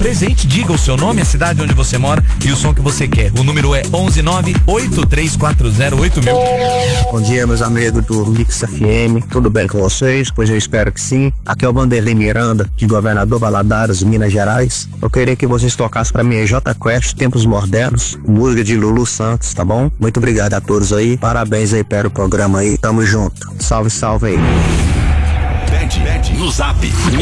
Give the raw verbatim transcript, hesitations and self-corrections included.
presente. Diga o seu nome, a cidade onde você mora e o som que você quer. O número é onze nove oito três quatro zero oito mil. Bom dia, meus amigos do Mix F M. Tudo bem com vocês? Pois eu espero que sim. Aqui é o Vanderlei Miranda, de Governador Valadares, Minas Gerais. Eu queria que vocês tocassem pra mim J Quest, Tempos Modernos, música de Lulu Santos, tá bom? Muito obrigado a todos aí. Parabéns aí pelo programa aí. Tamo junto. Salve, salve aí. Pede, pede no zap.